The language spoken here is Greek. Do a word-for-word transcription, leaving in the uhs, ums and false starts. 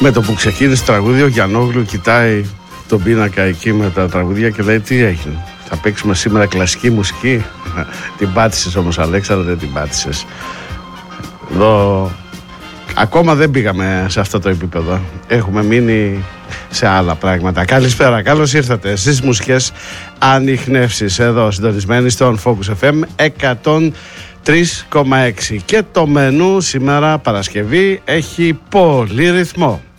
Με το που ξεκίνησε το τραγούδι, ο Γιαννόγλου κοιτάει τον πίνακα εκεί με τα τραγουδία και λέει: τι έγινε, θα παίξουμε σήμερα κλασική μουσική? Την πάτησες όμως, Αλέξανδρε, δεν την πάτησες. Εδώ ακόμα δεν πήγαμε σε αυτό το επίπεδο. Έχουμε μείνει σε άλλα πράγματα. Καλησπέρα, καλώς ήρθατε στις μουσικές ανιχνεύσεις, εδώ συντονισμένοι στον Focus εφ εμ εκατόν τρία κόμμα έξι. Και το μενού σήμερα, Παρασκευή, έχει πολύ ρυθμό.